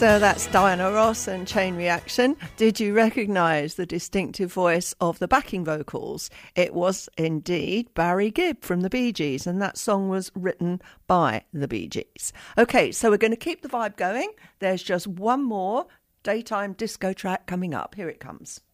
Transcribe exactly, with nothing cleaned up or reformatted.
So that's Diana Ross and Chain Reaction. Did you recognise the distinctive voice of the backing vocals? It was indeed Barry Gibb from the Bee Gees, and that song was written by the Bee Gees. Okay, so we're going to keep the vibe going. There's just one more daytime disco track coming up. Here it comes.